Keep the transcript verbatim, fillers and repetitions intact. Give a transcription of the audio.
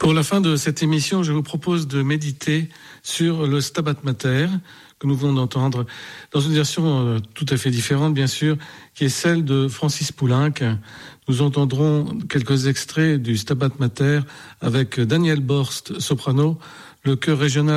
Pour la fin de cette émission, je vous propose de méditer sur le Stabat Mater que nous venons d'entendre dans une version tout à fait différente, bien sûr, qui est celle de Francis Poulenc. Nous entendrons quelques extraits du Stabat Mater avec Daniel Borst, soprano, le chœur régional